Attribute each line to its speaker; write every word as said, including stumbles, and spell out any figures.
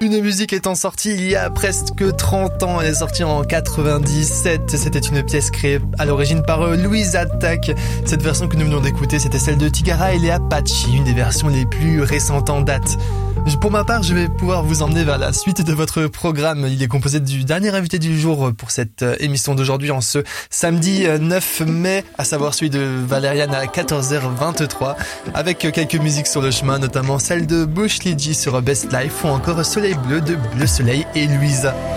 Speaker 1: Une musique étant sortie il y a presque trente ans, elle est sortie en quatre-vingt-dix-sept. C'était une pièce créée à l'origine par Louise Attaque. Cette version que nous venons d'écouter, c'était celle de Tigara et les Apache, une des versions les plus récentes en date. Pour ma part, je vais pouvoir vous emmener vers la suite de votre programme. Il est composé du dernier invité du jour pour cette émission d'aujourd'hui en ce samedi neuf mai, à savoir celui de Valériane à quatorze heures vingt-trois, avec quelques musiques sur le chemin, notamment celle de Bush Ligi sur Best Life ou encore Soleil Bleu de Bleu Soleil et Louisa.